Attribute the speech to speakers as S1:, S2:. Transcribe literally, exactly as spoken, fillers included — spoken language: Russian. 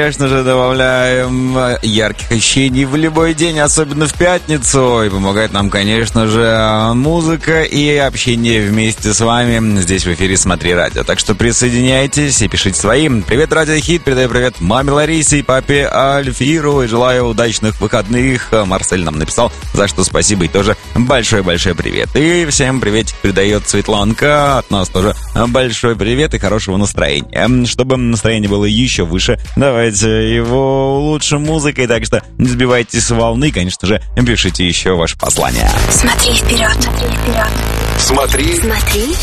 S1: Конечно же, добавляем ярких ощущений в любой день, особенно в пятницу. И помогает нам, конечно же, музыка и общение вместе с вами здесь в эфире «Смотри радио». Так что присоединяйтесь и пишите своим. Привет, Радио Хит. Передаю привет маме Ларисе и папе Альфиру. И желаю удачных выходных. Марсель нам написал, за что спасибо. И тоже большой-большой привет. И всем приветик передает Светланка. От нас тоже большой привет и хорошего настроения. Чтобы настроение было еще выше, давайте его улучшим музыкой, так что не сбивайтесь с волны, конечно же, пишите еще ваше послание.
S2: Смотри вперед, смотри вперед.
S3: Смотри,
S2: смотри